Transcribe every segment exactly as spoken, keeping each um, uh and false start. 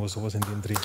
irgendwo sowas in den Dreh.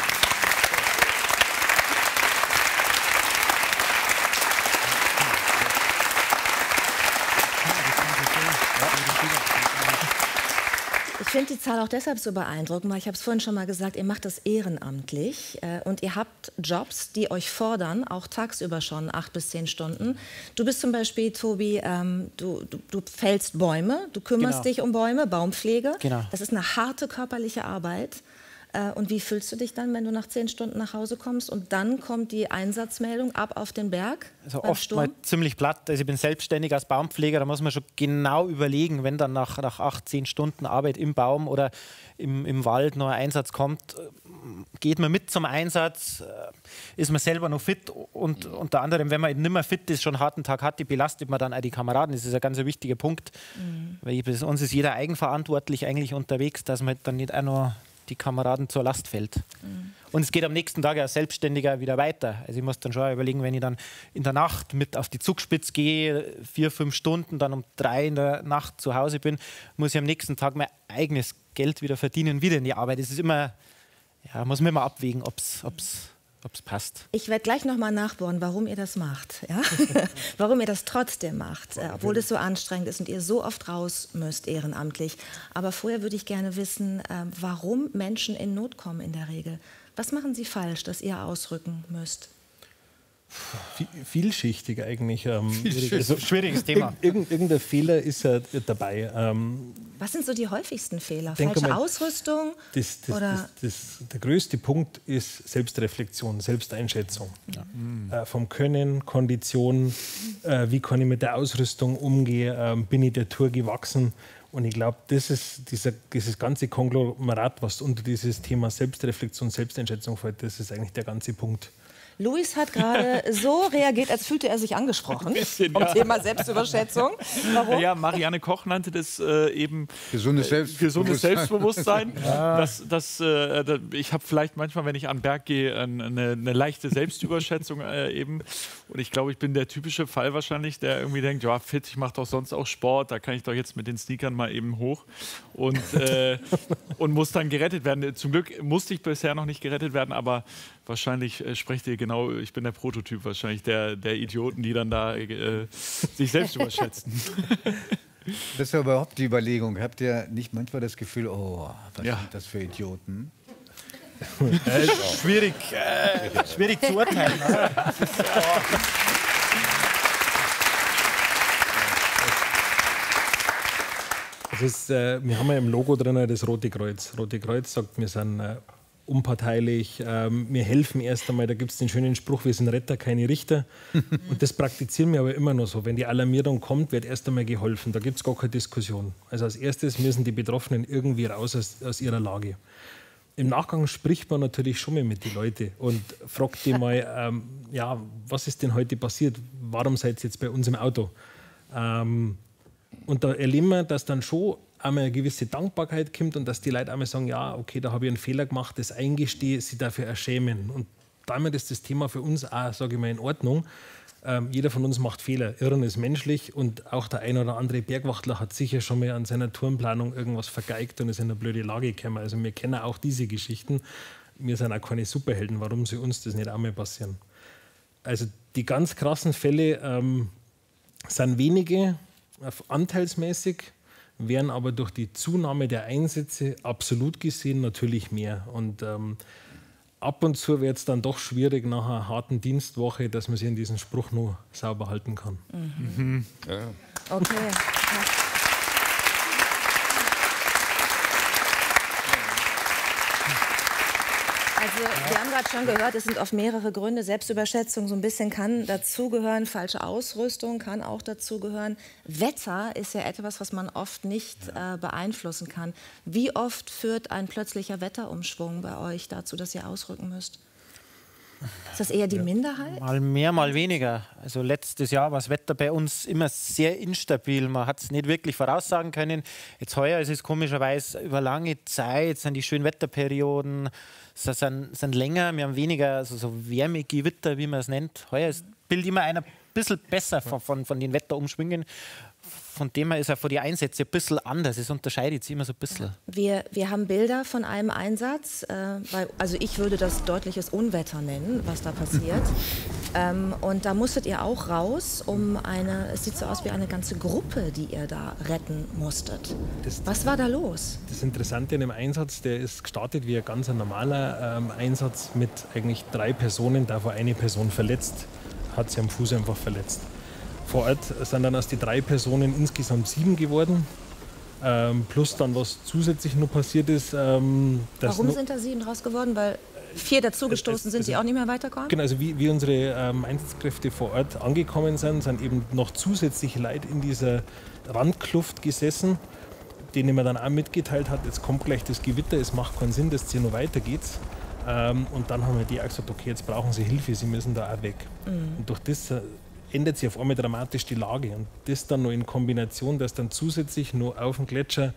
Ich finde die Zahl auch deshalb so beeindruckend, weil ich habe es vorhin schon mal gesagt, ihr macht das ehrenamtlich äh, und ihr habt Jobs, die euch fordern, auch tagsüber schon acht bis zehn Stunden. Du bist zum Beispiel, Tobi, ähm, du, du, du fällst Bäume, du kümmerst Genau. dich um Bäume, Baumpflege. Genau. Das ist eine harte körperliche Arbeit. Äh, und wie fühlst du dich dann, wenn du nach zehn Stunden nach Hause kommst und dann kommt die Einsatzmeldung ab auf den Berg? Also beim oft Sturm? mal ziemlich platt. Also ich bin selbstständig als Baumpfleger, da muss man schon genau überlegen, wenn dann nach, nach acht, zehn Stunden Arbeit im Baum oder im, im Wald noch ein Einsatz kommt, geht man mit zum Einsatz, ist man selber noch fit und unter anderem, wenn man nicht mehr fit ist, schon einen harten Tag hat, die belastet man dann auch die Kameraden. Das ist ein ganz wichtiger Punkt, mhm. weil bei uns ist jeder eigenverantwortlich eigentlich unterwegs, dass man dann nicht auch noch die Kameraden zur Last fällt. Mhm. Und es geht am nächsten Tag ja selbstständiger wieder weiter. Also ich muss dann schon überlegen, wenn ich dann in der Nacht mit auf die Zugspitze gehe, vier, fünf Stunden, dann um drei in der Nacht zu Hause bin, muss ich am nächsten Tag mein eigenes Geld wieder verdienen, wieder in die Arbeit. Es ist immer, ja, muss man immer abwägen, ob es passt. Ich werde gleich noch mal nachbohren, warum ihr das macht. Ja? Warum ihr das trotzdem macht, äh, obwohl es so anstrengend ist und ihr so oft raus müsst, ehrenamtlich. Aber vorher würde ich gerne wissen, äh, warum Menschen in Not kommen in der Regel. Was machen sie falsch, dass ihr ausrücken müsst? Vielschichtig eigentlich. Ähm, Schwieriges, also, schwieriges Thema. Irgend, irgendein Fehler ist ja dabei. Ähm, Was sind so die häufigsten Fehler? Denke Falsche mal, Ausrüstung? Das, das, oder? Das, das, der größte Punkt ist Selbstreflexion, Selbsteinschätzung. Ja. Mhm. Äh, vom Können, Kondition, äh, wie kann ich mit der Ausrüstung umgehen, äh, bin ich der Tour gewachsen. Und ich glaube, das ist dieser, dieses ganze Konglomerat, was unter dieses Thema Selbstreflexion, Selbsteinschätzung fällt, das ist eigentlich der ganze Punkt. Luis hat gerade so reagiert, als fühlte er sich angesprochen. Ein bisschen, vom ja. Thema Selbstüberschätzung. Warum? Ja, Marianne Koch nannte das äh, eben gesundes Selbstbewusstsein. Gesundes Selbstbewusstsein. Ja. Das, das, äh, das, ich habe vielleicht manchmal, wenn ich an den Berg gehe, eine, eine leichte Selbstüberschätzung äh, eben. Und ich glaube, ich bin der typische Fall wahrscheinlich, der irgendwie denkt, ja fit, ich mache doch sonst auch Sport, da kann ich doch jetzt mit den Sneakern mal eben hoch und, äh, und muss dann gerettet werden. Zum Glück musste ich bisher noch nicht gerettet werden, aber wahrscheinlich äh, sprecht ihr genau, ich bin der Prototyp wahrscheinlich der, der Idioten, die dann da äh, sich selbst überschätzen. Das ist ja überhaupt die Überlegung. Habt ihr nicht manchmal das Gefühl, oh, was ja. sind das für Idioten? äh, schwierig, äh, schwierig zu urteilen. Das ist, äh, wir haben ja im Logo drin das Rote Kreuz. Rote Kreuz sagt, wir sind äh, unparteilich, ähm, wir helfen erst einmal. Da gibt es den schönen Spruch, wir sind Retter, keine Richter. Und das praktizieren wir aber immer noch so. Wenn die Alarmierung kommt, wird erst einmal geholfen. Da gibt es gar keine Diskussion. Also als erstes müssen die Betroffenen irgendwie raus aus, aus ihrer Lage. Im Nachgang spricht man natürlich schon mal mit den Leuten und fragt die mal, ähm, ja, was ist denn heute passiert? Warum seid ihr jetzt bei uns im Auto? Ähm, und da erleben wir, dass dann schon einmal eine gewisse Dankbarkeit kommt und dass die Leute einmal sagen, ja, okay, da habe ich einen Fehler gemacht, das eingestehe, sie dafür erschämen. Und damit ist das Thema für uns auch, sage ich mal, in Ordnung. Ähm, jeder von uns macht Fehler. Irren ist menschlich und auch der ein oder andere Bergwachtler hat sicher schon mal an seiner Tourenplanung irgendwas vergeigt und ist in eine blöde Lage gekommen. Also wir kennen auch diese Geschichten. Wir sind auch keine Superhelden, warum soll uns das nicht einmal passieren? Also die ganz krassen Fälle ähm, sind wenige, anteilsmäßig, wären aber durch die Zunahme der Einsätze absolut gesehen natürlich mehr. Und ähm, ab und zu wird es dann doch schwierig nach einer harten Dienstwoche, dass man sich an diesen Spruch noch sauber halten kann. Mhm. Mhm. Ja. Okay. Ja. Also, wir haben gerade schon gehört, es sind oft mehrere Gründe. Selbstüberschätzung so ein bisschen kann dazugehören, falsche Ausrüstung kann auch dazugehören. Wetter ist ja etwas, was man oft nicht äh, beeinflussen kann. Wie oft führt ein plötzlicher Wetterumschwung bei euch dazu, dass ihr ausrücken müsst? Ist das eher die Minderheit? Mal mehr, mal weniger. Also letztes Jahr war das Wetter bei uns immer sehr instabil. Man hat es nicht wirklich voraussagen können. Jetzt heuer ist es komischerweise über lange Zeit, sind die schönen Wetterperioden sind, sind länger. Wir haben weniger also so Wärmegewitter, wie man es nennt. Heuer ist das Bild immer ein bisschen besser von, von, von den Wetterumschwüngen. von dem her ist er von den Einsätzen ein bisschen anders. Es unterscheidet sich immer so ein bisschen. Wir, wir haben Bilder von einem Einsatz. Äh, weil, also ich würde das deutliches Unwetter nennen, was da passiert. ähm, und da musstet ihr auch raus, um eine, es sieht so aus wie eine ganze Gruppe, die ihr da retten musstet. Das, was war da los? Das Interessante an dem Einsatz, der ist gestartet wie ein ganz normaler ähm, Einsatz mit eigentlich drei Personen, davon eine Person verletzt, hat sie am Fuß einfach verletzt. Vor Ort sind dann aus den drei Personen insgesamt sieben geworden. Ähm, plus dann, was zusätzlich noch passiert ist. Ähm, Warum sind da sieben draus geworden? Weil vier dazugestoßen sind, die auch nicht mehr weiterkommen? Genau, also wie, wie unsere ähm, Einsatzkräfte vor Ort angekommen sind, sind eben noch zusätzliche Leute in dieser Randkluft gesessen, denen man dann auch mitgeteilt hat, jetzt kommt gleich das Gewitter, es macht keinen Sinn, dass es hier noch weitergeht. Ähm, und dann haben wir die auch gesagt, okay, jetzt brauchen sie Hilfe, sie müssen da auch weg. Mhm. Und durch das äh, ändert sich auf einmal dramatisch die Lage. Und das dann noch in Kombination, dass dann zusätzlich noch auf dem Gletscher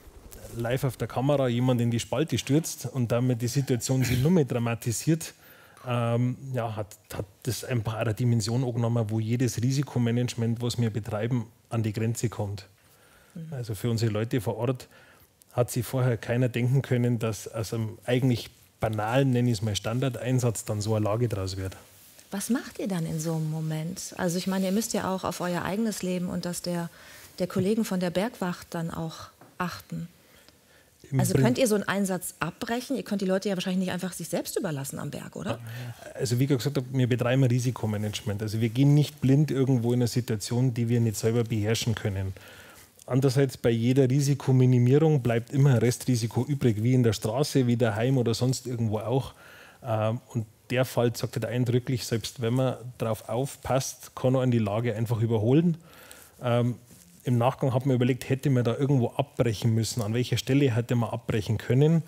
live auf der Kamera jemand in die Spalte stürzt und damit die Situation sich nur mehr dramatisiert, ähm, ja, hat, hat das einfach eine Dimension angenommen, wo jedes Risikomanagement, was wir betreiben, an die Grenze kommt. Mhm. Also für unsere Leute vor Ort hat sich vorher keiner denken können, dass aus einem eigentlich banalen, nenne ich es mal, Standardeinsatz dann so eine Lage draus wird. Was macht ihr dann in so einem Moment? Also ich meine, ihr müsst ja auch auf euer eigenes Leben und das der, der Kollegen von der Bergwacht dann auch achten. Im Also Prin- könnt ihr so einen Einsatz abbrechen? Ihr könnt die Leute ja wahrscheinlich nicht einfach sich selbst überlassen am Berg, oder? Also wie ich gesagt habe, wir betreiben ein Risikomanagement. Also wir gehen nicht blind irgendwo in eine Situation, die wir nicht selber beherrschen können. Andererseits, bei jeder Risikominimierung bleibt immer ein Restrisiko übrig, wie in der Straße, wie daheim oder sonst irgendwo auch. Und der Fall sagt halt eindrücklich, selbst wenn man darauf aufpasst, kann man die Lage einfach überholen. Ähm, Im Nachgang hat man überlegt, hätte man da irgendwo abbrechen müssen, an welcher Stelle hätte man abbrechen können.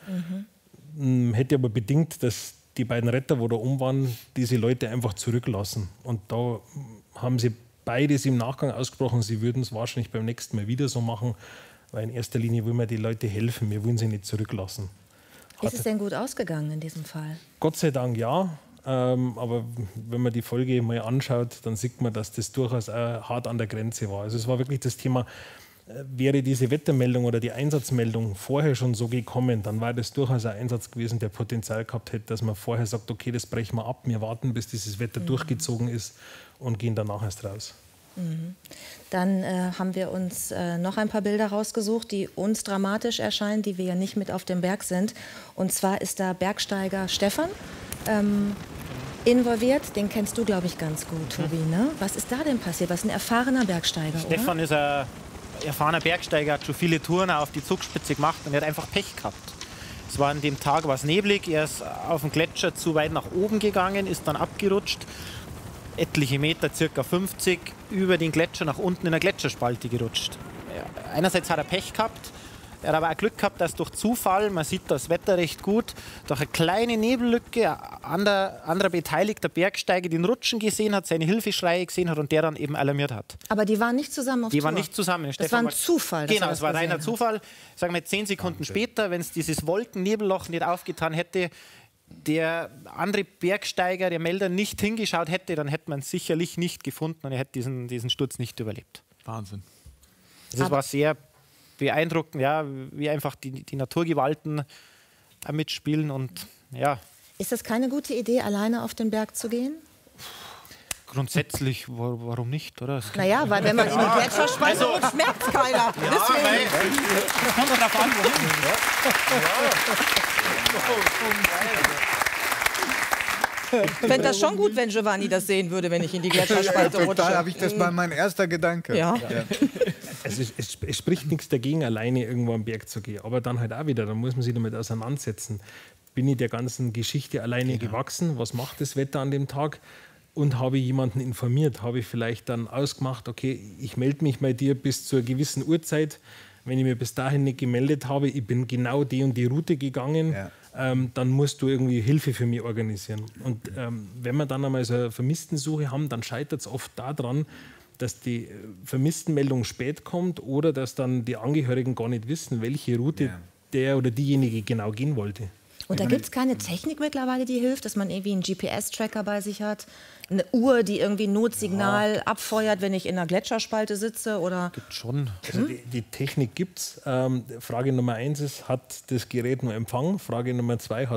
Mhm. Hätte aber bedingt, dass die beiden Retter, die da um waren, diese Leute einfach zurücklassen. Und da haben sie beides im Nachgang ausgesprochen, sie würden es wahrscheinlich beim nächsten Mal wieder so machen, weil in erster Linie wollen wir die Leute helfen, wir wollen sie nicht zurücklassen. Ist es denn gut ausgegangen in diesem Fall? Gott sei Dank ja, ähm, aber wenn man die Folge mal anschaut, dann sieht man, dass das durchaus auch hart an der Grenze war. Also es war wirklich das Thema, äh, wäre diese Wettermeldung oder die Einsatzmeldung vorher schon so gekommen, dann war das durchaus ein Einsatz gewesen, der Potenzial gehabt hätte, dass man vorher sagt, okay, das brechen wir ab, wir warten, bis dieses Wetter mhm. durchgezogen ist und gehen danach erst raus. Mhm. Dann äh, haben wir uns äh, noch ein paar Bilder rausgesucht, die uns dramatisch erscheinen, die wir ja nicht mit auf dem Berg sind. Und zwar ist da Bergsteiger Stefan ähm, involviert. Den kennst du, glaube ich, ganz gut, Tobi. Ne? Was ist da denn passiert? Was ist ein erfahrener Bergsteiger, Stefan oder? ist ein erfahrener Bergsteiger, hat schon viele Touren auf die Zugspitze gemacht und er hat einfach Pech gehabt. Es war an dem Tag war es neblig, er ist auf dem Gletscher zu weit nach oben gegangen, ist dann abgerutscht. Etliche Meter, circa fünfzig, über den Gletscher nach unten in eine Gletscherspalte gerutscht. Ja, einerseits hat er Pech gehabt, er hat aber auch Glück gehabt, dass durch Zufall, man sieht das Wetter recht gut, durch eine kleine Nebellücke ein anderer, anderer beteiligter Bergsteiger den Rutschen gesehen hat, seine Hilfeschreie gesehen hat und der dann eben alarmiert hat. Aber die waren nicht zusammen auf Die Tour? waren nicht zusammen. Das Stefan war ein Zufall. dass Genau, er es das war gesehen reiner hat. Zufall. Sagen wir zehn Sekunden später, wenn es dieses Wolkennebelloch nicht aufgetan hätte, der andere Bergsteiger, der Melder, nicht hingeschaut hätte, dann hätte man es sicherlich nicht gefunden und er hätte diesen, diesen Sturz nicht überlebt. Wahnsinn. Das war sehr beeindruckend, ja, wie einfach die, die Naturgewalten mitspielen. Und, ja. Ist das keine gute Idee, alleine auf den Berg zu gehen? Grundsätzlich, warum nicht, oder? Naja, weil wenn man in die Gletscherspalte Also- rutscht, merkt es keiner. Ja, Deswegen. weil, das kommt drauf an, wohin. Ich fände das schon gut, wenn Giovanni das sehen würde, wenn ich in die Gletscherspalte rutsche. Total habe ich das mal mein erster Gedanke. Ja. Also es, es, es spricht nichts dagegen, alleine irgendwo am Berg zu gehen. Aber dann halt auch wieder, da muss man sich damit auseinandersetzen. Bin ich der ganzen Geschichte alleine Genau. gewachsen? Was macht das Wetter an dem Tag? Und habe ich jemanden informiert? Habe ich vielleicht dann ausgemacht, okay, ich melde mich bei dir bis zu einer gewissen Uhrzeit. Wenn ich mir bis dahin nicht gemeldet habe, ich bin genau die und die Route gegangen, Ja. ähm, dann musst du irgendwie Hilfe für mich organisieren. Und ähm, wenn wir dann einmal so eine Vermisstensuche haben, dann scheitert es oft daran, dass die äh, Vermisstenmeldung spät kommt oder dass dann die Angehörigen gar nicht wissen, welche Route Ja. der oder diejenige genau gehen wollte. Und da gibt es keine Technik mittlerweile, die hilft, dass man irgendwie einen G P S-Tracker bei sich hat, eine Uhr, die irgendwie ein Notsignal ja. abfeuert, wenn ich in einer Gletscherspalte sitze? Oder? Gibt schon. Also die, die Technik gibt es. Ähm, Frage Nummer eins ist, hat das Gerät nur Empfang? Frage Nummer zwei, hat